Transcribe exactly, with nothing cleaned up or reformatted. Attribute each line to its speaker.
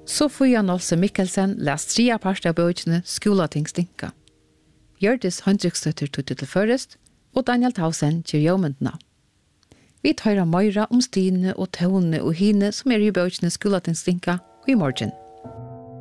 Speaker 1: Sofia Nolse Mikkelsen lest tria part av bøkene Skolating stinka. Hjørdis Høndrykstøtter tog til først, og Daniel Tausen kjør jommentna. Vi tar møyra om Stine og Tone og hine som er i bøkene Skolating stinka og i morgen.